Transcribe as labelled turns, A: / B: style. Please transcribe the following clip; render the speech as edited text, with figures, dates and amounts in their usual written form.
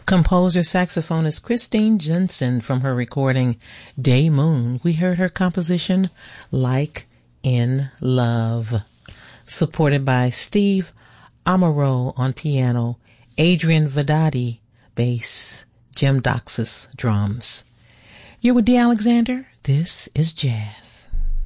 A: Composer saxophonist Christine Jensen from her recording Day Moon. We heard her composition Like in Love, supported by Steve Amaro on piano, Adrian Vadati bass, Jim Doxas drums. You're with Dee Alexander. This is Jazz.